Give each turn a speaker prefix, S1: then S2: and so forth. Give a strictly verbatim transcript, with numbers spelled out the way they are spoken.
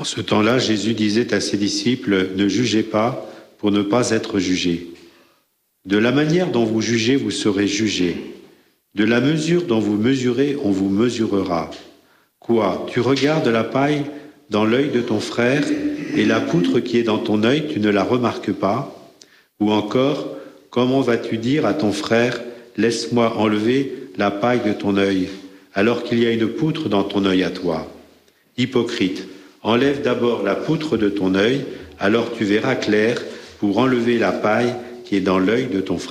S1: ce temps-là, Jésus disait à ses disciples, « Ne jugez pas pour ne pas être jugés. De la manière dont vous jugez, vous serez jugés. De la mesure dont vous mesurez, on vous mesurera. Quoi, tu regardes la paille dans l'œil de ton frère et la poutre qui est dans ton œil, tu ne la remarques pas? Ou encore, comment vas-tu dire à ton frère, laisse-moi enlever la paille de ton œil, alors qu'il y a une poutre dans ton œil à toi? Hypocrite, enlève d'abord la poutre de ton œil, alors tu verras clair pour enlever la paille qui est dans l'œil de ton frère. »